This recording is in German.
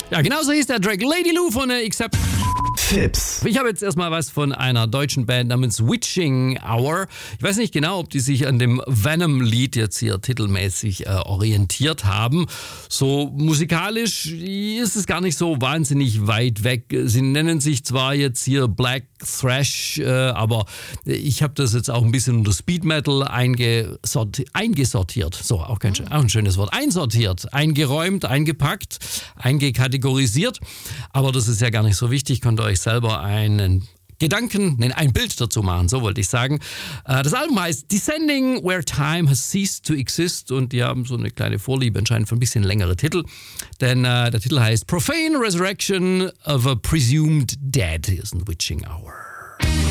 Ja, genau so hieß der Track. Lady Lou von der Accept. Fips. Ich habe jetzt erstmal was von einer deutschen Band namens Witching Hour. Ich weiß nicht genau, ob die sich an dem Venom-Lied jetzt hier titelmäßig orientiert haben. So musikalisch ist es gar nicht so wahnsinnig weit weg. Sie nennen sich zwar jetzt hier Black Thrash, aber ich habe das jetzt auch ein bisschen unter Speed Metal eingesortiert. So, auch ein schönes Wort. Einsortiert, eingeräumt, eingepackt, eingekategorisiert. Aber das ist ja gar nicht so wichtig. Könnt ihr euch selber ein Bild dazu machen, so wollte ich sagen. Das Album heißt Descending Where Time Has Ceased to Exist und die haben so eine kleine Vorliebe anscheinend für ein bisschen längere Titel, denn der Titel heißt Profane Resurrection of a Presumed Dead. Hier ist ein Witching Hour.